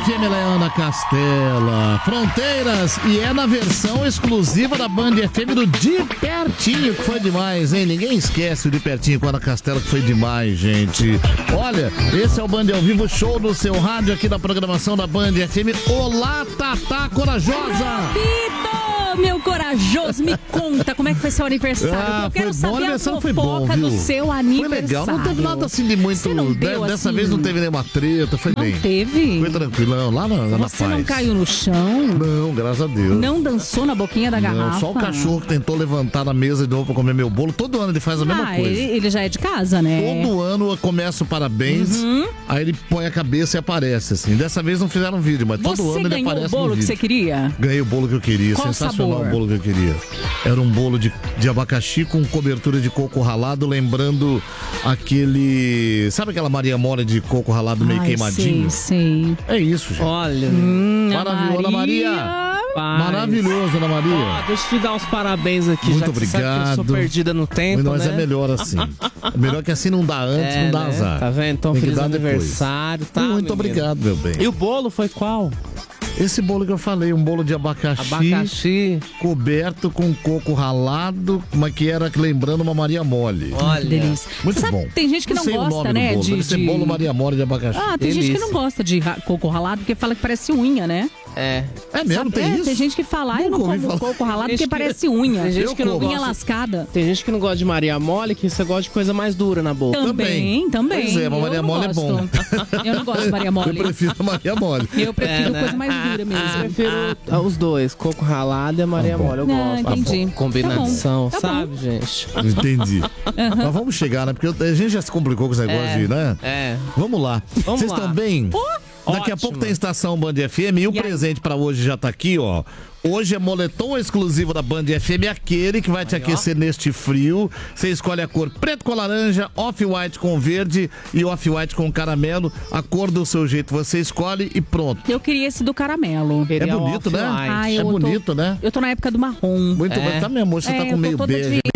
FM, ela é Ana Castela. Fronteiras, e é na versão exclusiva da Band FM do De Pertinho, que foi demais, hein? Ninguém esquece o De Pertinho com a Ana Castela, que foi demais, gente. Olha, esse é o Band ao Vivo, show do seu rádio aqui da programação da Band FM. Olá, Tatá Corajosa! Meu corajoso, me conta como é que foi seu aniversário. Eu quero saber a fofoca do seu aniversário. Foi legal, não teve nada assim de muito. Dessa vez não teve nenhuma treta, foi bem. Não teve? Foi tranquilão, lá na paz. Você não caiu no chão? Não, graças a Deus. Não dançou na boquinha da garrafa? Não, só o cachorro que tentou levantar na mesa de novo pra comer meu bolo. Todo ano ele faz a mesma coisa. Ele já é de casa, né? Todo ano eu começo o parabéns, aí ele põe a cabeça e aparece, assim. Dessa vez não fizeram vídeo, mas todo ano ele aparece no vídeo. Você ganhou o bolo que você queria? Ganhei o bolo que eu queria. Qual sensacional sabor? O bolo que eu queria. Era um bolo de abacaxi com cobertura de coco ralado, lembrando aquele... Sabe aquela Maria Mole de coco ralado meio queimadinho? Sim. É isso, gente. Olha. Maravilhoso, Ana Maria. Maravilhoso, Ana Maria. Deixa eu te dar os parabéns aqui. Muito já que obrigado. Você sabe que eu sou perdida no tempo, mas né? É melhor assim. É melhor que assim não dá antes, não dá azar. Tá vendo? Então, feliz aniversário. Tá, muito obrigado, meu bem. E o bolo foi qual? Esse bolo que eu falei, um bolo de abacaxi coberto com coco ralado, mas que era lembrando uma Maria Mole. Olha, que delícia. Muito sabe, bom. Tem gente que não gosta, né? Deve ser bolo Maria Mole de abacaxi. Tem gente que não gosta de coco ralado porque fala que parece unha, né? É mesmo? Tem isso? Tem gente que fala, eu não como coco ralado porque parece unha. Tem gente que não unha lascada. Tem gente que não gosta de Maria Mole, que você gosta de coisa mais dura na boca. Também. Pois é, mas Maria Mole é bom. Eu não gosto de Maria Mole. Eu prefiro a Maria Mole. Eu prefiro coisa mais dura mesmo. Eu prefiro os dois, coco ralado e a Maria Mole. Eu gosto. Entendi. Combinação, tá sabe, gente? Entendi. Mas vamos chegar, né? Porque a gente já se complicou com os negócios de, né? Vamos lá. Vocês estão bem? Daqui a pouco tem Estação Band FM e o presente pra hoje já tá aqui, ó. Hoje é moletom exclusivo da Band FM, aquele que vai te aquecer neste frio. Você escolhe a cor preto com laranja, off-white com verde e off-white com caramelo. A cor do seu jeito você escolhe e pronto. Eu queria esse do caramelo. É bonito, né? É bonito, né? Eu tô na época do marrom. Muito bem, tá mesmo. Você tá com meio bege,